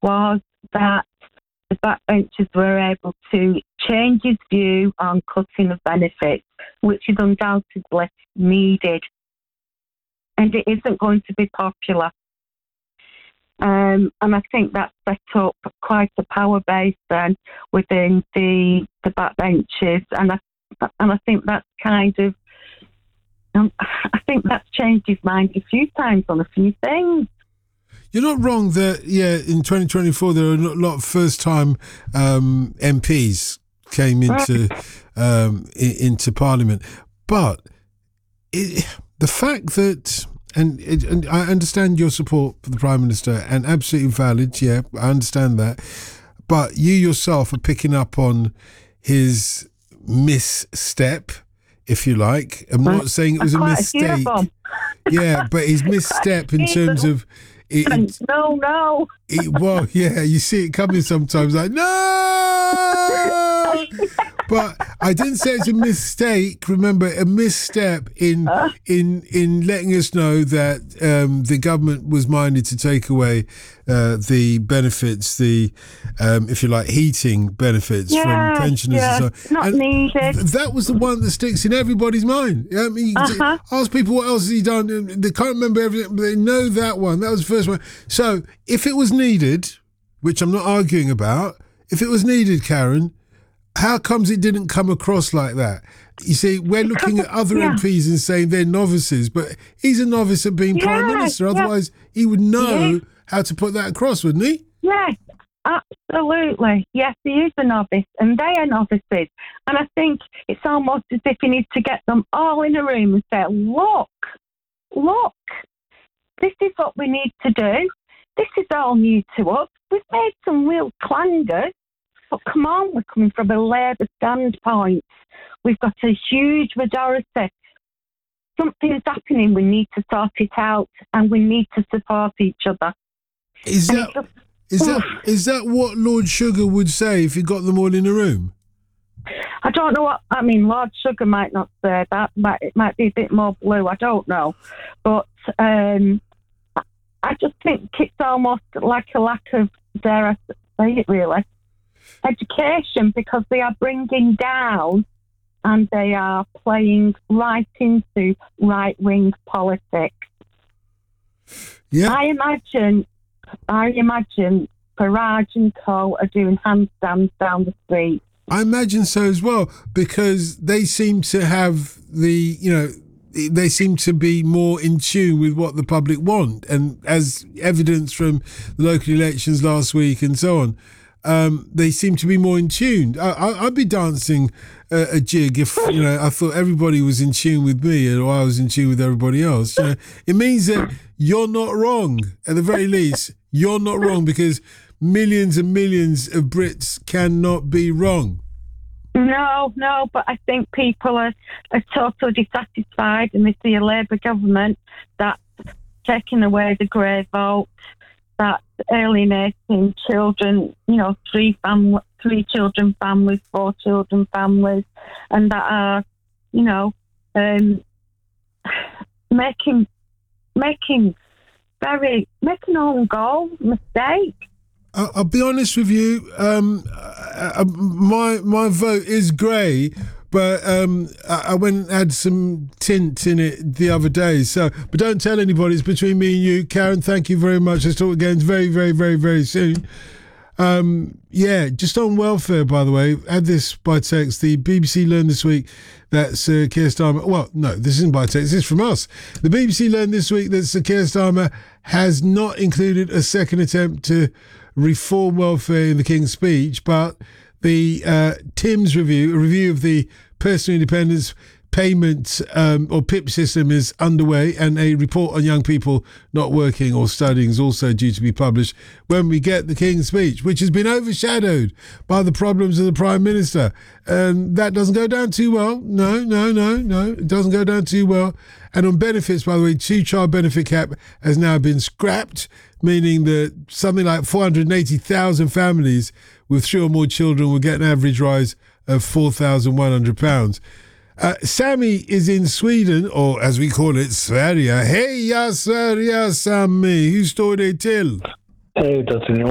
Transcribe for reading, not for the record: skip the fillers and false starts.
was that the backbenchers were able to change his view on cutting of benefits, which is undoubtedly needed. And it isn't going to be popular. And I think that set up quite a power base then within the backbenchers. And I think that's kind of, I think that's changed his mind a few times on a few things. You're not wrong that, in 2024 there are a lot of first-time MPs came into Parliament. But the fact that, and I understand your support for the Prime Minister, and absolutely valid, I understand that. But you yourself are picking up on his misstep, if you like. I'm not saying it was a mistake. Yeah, but his misstep in terms of... No. Well, you see it coming sometimes, like, no! But I didn't say it's a mistake. Remember, a misstep in letting us know that the government was minded to take away the benefits, the if you like, heating benefits from pensioners and so on. Not needed. That was the one that sticks in everybody's mind. I mean, ask people what else has he done. They can't remember everything, but they know that one. That was the first one. So if it was needed, which I'm not arguing about, if it was needed, Karen, how comes it didn't come across like that? You see, we're looking at other MPs and saying they're novices, but he's a novice at being Prime Minister. Otherwise, he would know how to put that across, wouldn't he? Yes, absolutely. Yes, he is a novice, and they are novices. And I think it's almost as if he needs to get them all in a room and say, look, this is what we need to do. This is all new to us. We've made some real clangers. But come on, we're coming from a Labour standpoint. We've got a huge majority. Something's happening. We need to sort it out, and we need to support each other. Is that what Lord Sugar would say if he got them all in a room? I don't know what I mean. Lord Sugar might not say that, but it might be a bit more blue. I don't know, but I just think it's almost like a lack of, dare I say it, really, education, because they are bringing down and they are playing right into right-wing politics. Yeah. I imagine Farage and co are doing handstands down the street. I imagine so as well, because they seem to have they seem to be more in tune with what the public want, and as evidence from the local elections last week and so on, they seem to be more in tune. I'd be dancing a jig if I thought everybody was in tune with me, or I was in tune with everybody else. It means that you're not wrong. At the very least, you're not wrong, because millions and millions of Brits cannot be wrong. No, but I think people are totally dissatisfied, and they see a Labour government that's taking away the grey vote, that's alienating children, 3 children families, 4 children families, and that are, making own goal mistakes. I'll be honest with you. My vote is grey, but I went and had some tint in it the other day. So, but don't tell anybody. It's between me and you, Karen. Thank you very much. Let's talk again very, very, very, very soon. Just on welfare, by the way, had this by text. The BBC learned this week that Sir Keir Starmer... Well, no, this isn't by text. This is from us. The BBC learned this week that Sir Keir Starmer has not included a second attempt to reform welfare in the King's speech, but the Tim's review, a review of the Personal Independence Payment or PIP system, is underway, and a report on young people not working or studying is also due to be published when we get the King's speech, which has been overshadowed by the problems of the Prime Minister. And that doesn't go down too well. No, it doesn't go down too well. And on benefits, by the way, 2-child benefit cap has now been scrapped, meaning that something like 480,000 families with 3 or more children will get an average rise of £4,100. Sammy is in Sweden, or as we call it, Sverige. Heja Sverige, Sammy! Hur står det till? Hej, Dr.